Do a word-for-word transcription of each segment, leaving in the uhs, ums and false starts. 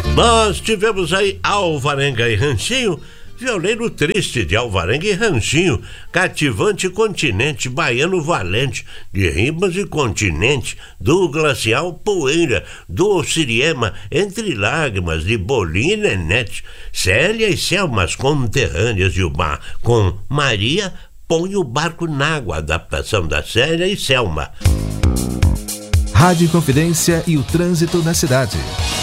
Nós tivemos aí Alvarenga e Ranchinho, violeiro triste de Alvarenga e Ranchinho, cativante continente, baiano valente, de rimas e continente, do glacial poeira, do Siriema, entre lágrimas, de Bolinha e Nenete, Célia e Selmas conterrâneas de o mar, com Maria, põe o barco na água, adaptação da Célia e Selma. Rádio Inconfidência e o trânsito na cidade.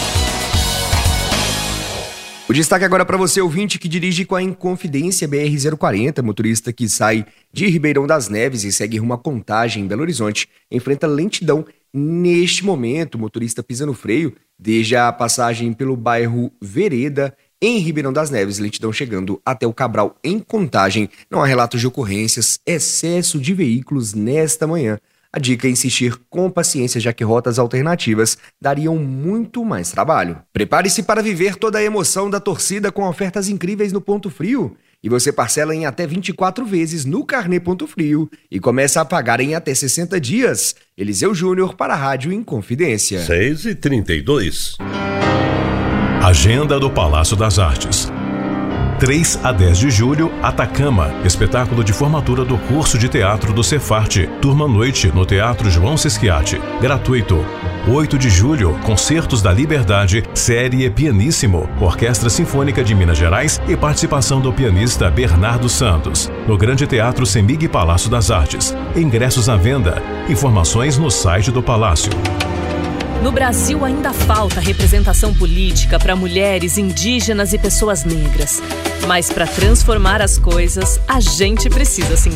O destaque agora para você, ouvinte, que dirige com a Inconfidência B R zero quarenta, motorista que sai de Ribeirão das Neves e segue rumo à Contagem em Belo Horizonte, enfrenta lentidão neste momento. O motorista pisa no freio desde a passagem pelo bairro Vereda, em Ribeirão das Neves, lentidão chegando até o Cabral em Contagem. Não há relatos de ocorrências, excesso de veículos nesta manhã. A dica é insistir com paciência, já que rotas alternativas dariam muito mais trabalho. Prepare-se para viver toda a emoção da torcida com ofertas incríveis no Ponto Frio. E você parcela em até vinte e quatro vezes no Carnê Ponto Frio e começa a pagar em até sessenta dias. Eliseu Júnior para a Rádio Inconfidência. seis e trinta e dois. Agenda do Palácio das Artes. três a dez de julho, Atacama, espetáculo de formatura do curso de teatro do Cefarte, turma noite no Teatro João Sesquiate, gratuito. oito de julho, Concertos da Liberdade, série Pianíssimo, Orquestra Sinfônica de Minas Gerais e participação do pianista Bernardo Santos, no Grande Teatro Semig Palácio das Artes. Ingressos à venda. Informações no site do Palácio. No Brasil ainda falta representação política para mulheres, indígenas e pessoas negras. Mas para transformar as coisas, a gente precisa se engajar.